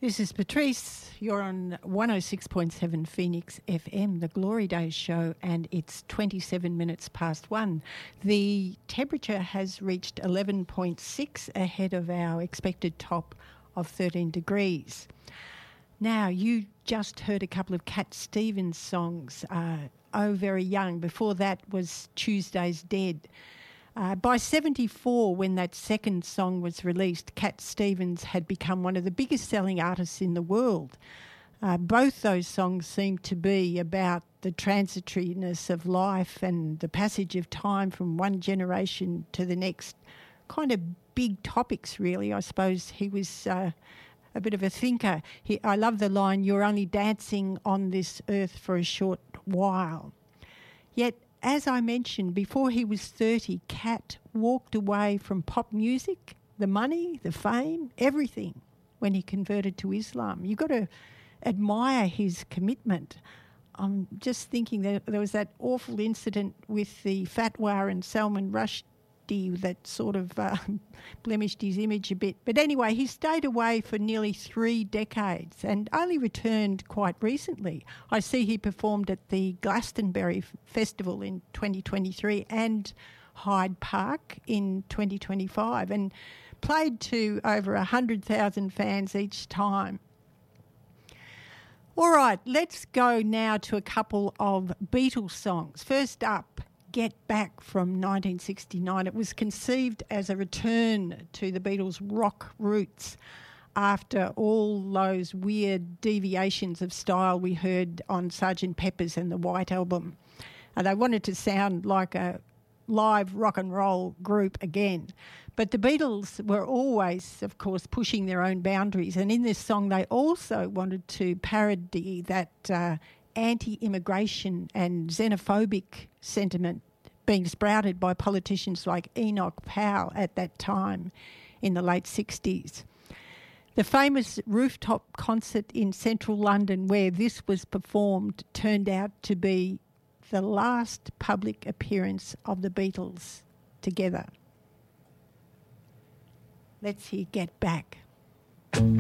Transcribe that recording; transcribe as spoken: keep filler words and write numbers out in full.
This is Patrice. You're on one oh six point seven Phoenix F M, the Glory Days show, and it's twenty-seven minutes past one. The temperature has reached eleven point six ahead of our expected top of thirteen degrees. Now, you just heard a couple of Cat Stevens songs, uh, Oh Very Young. Before that was Tuesday's Dead. Uh, by seventy-four, when that second song was released, Cat Stevens had become one of the biggest selling artists in the world. Uh, both those songs seem to be about the transitoriness of life and the passage of time from one generation to the next. Kind of big topics, really. I suppose he was uh, a bit of a thinker. He, I love the line, "You're only dancing on this earth for a short while." Yet, as I mentioned, before he was thirty, Cat walked away from pop music, the money, the fame, everything, when he converted to Islam. You've got to admire his commitment. I'm just thinking that there was that awful incident with the fatwa and Salman Rushdie that sort of uh, blemished his image a bit. But anyway, he stayed away for nearly three decades and only returned quite recently. I see he performed at the Glastonbury Festival in twenty twenty-three and Hyde Park in twenty twenty-five and played to over one hundred thousand fans each time. All right, let's go now to a couple of Beatles songs. First up, Get Back from nineteen sixty-nine. It was conceived as a return to the Beatles' rock roots after all those weird deviations of style we heard on Sergeant Pepper's and the White Album. And they wanted to sound like a live rock and roll group again. But the Beatles were always, of course, pushing their own boundaries. And in this song, they also wanted to parody that uh, anti-immigration and xenophobic sentiment being sprouted by politicians like Enoch Powell at that time in the late sixties. The famous rooftop concert in central London where this was performed turned out to be the last public appearance of the Beatles together. Let's hear Get Back.